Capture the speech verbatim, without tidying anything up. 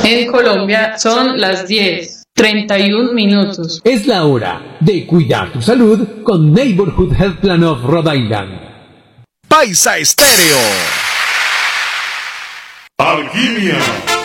En Colombia son las diez, treinta y un minutos. Es la hora de cuidar tu salud con Neighborhood Health Plan of Rhode Island. Paisa Estéreo. Alquimia